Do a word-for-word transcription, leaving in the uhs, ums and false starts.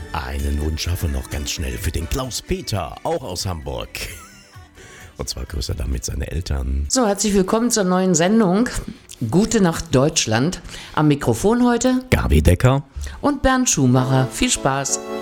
Einen Wunsch schaffe noch ganz schnell für den Klaus-Peter, auch aus Hamburg. Und zwar grüßt er damit seine Eltern. So, herzlich willkommen zur neuen Sendung Gute Nacht Deutschland. Am Mikrofon heute Gabi Decker und Bernd Schumacher. Viel Spaß.